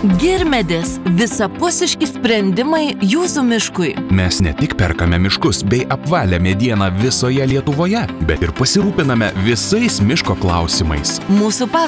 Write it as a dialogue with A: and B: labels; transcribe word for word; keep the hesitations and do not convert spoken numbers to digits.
A: Girmedis – visapusiški sprendimai jūsų miškui.
B: Mes ne tik perkame miškus bei apvalę medieną visoje Lietuvoje, bet ir pasirūpiname visais miško klausimais.
A: Mūsų